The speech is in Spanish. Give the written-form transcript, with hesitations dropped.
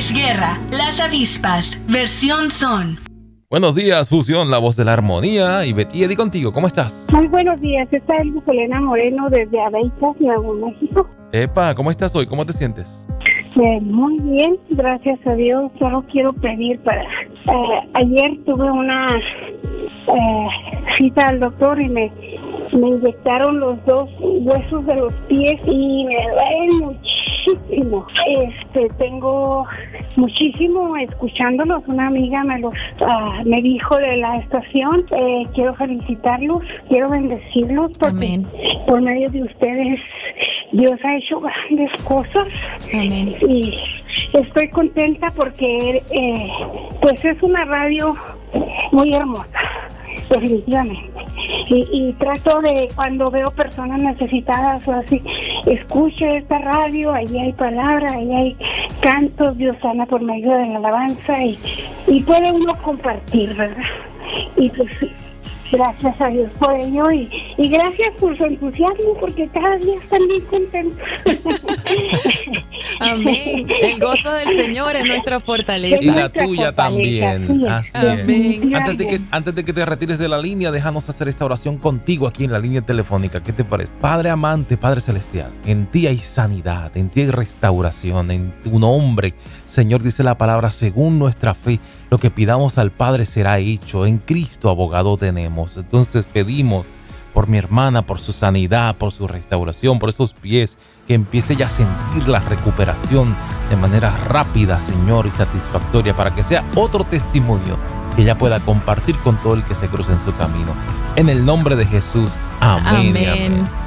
Luis Guerra, Las Avispas, versión son. Buenos días, Fusión, la voz de la armonía. Y Betty Eddy contigo, ¿cómo estás? Muy buenos días, esta es Elena Moreno desde Abeitas, Nuevo México. Epa, ¿cómo estás hoy? ¿Cómo te sientes? Muy bien, gracias a Dios. Solo quiero pedir ayer tuve una cita al doctor y me inyectaron los 2 huesos de los pies y me duelen muchísimo. Tengo muchísimo escuchándolos. Una amiga me dijo de la estación. Quiero felicitarlos, quiero bendecirlos porque Amén. Por medio de ustedes Dios ha hecho grandes cosas. Amén. Y estoy contenta porque pues es una radio muy hermosa, definitivamente. Y trato de, cuando veo personas necesitadas o así, escucho esta radio, ahí hay palabra, ahí hay cantos, Dios sana por medio de la alabanza y puede uno compartir, ¿verdad? Y pues gracias a Dios por ello y gracias por su entusiasmo, porque cada día están bien contentos. Amén. El gozo del Señor es nuestra fortaleza. Y la tuya también. Así es. Amén. Antes de que te retires de la línea, déjanos hacer esta oración contigo aquí en la línea telefónica. ¿Qué te parece? Padre amante, Padre celestial, en ti hay sanidad, en ti hay restauración, en tu nombre, Señor, dice la palabra, según nuestra fe, lo que pidamos al Padre será hecho. En Cristo abogado tenemos. Entonces pedimos por mi hermana, por su sanidad, por su restauración, por esos pies, que empiece ya a sentir la recuperación de manera rápida, Señor, y satisfactoria, para que sea otro testimonio que ella pueda compartir con todo el que se cruce en su camino. En el nombre de Jesús. Amén. Amén.